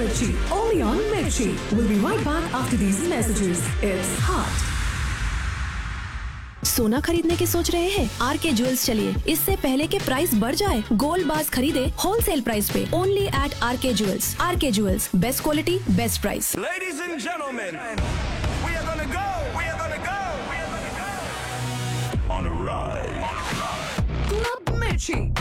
Mirchi, only on Mirchi. We'll be right back after these messages. It's hot. सोना खरीदने की सोच रहे हैं? आरके ज्वेल्स चलिए, इससे पहले के प्राइस बढ़ जाए। गोल्ड बार्स खरीदे होलसेल प्राइस पे, only eight R K jewels. R K jewels, best quality, best price. Ladies and gentlemen, we are gonna go on a ride. Club Mirchi.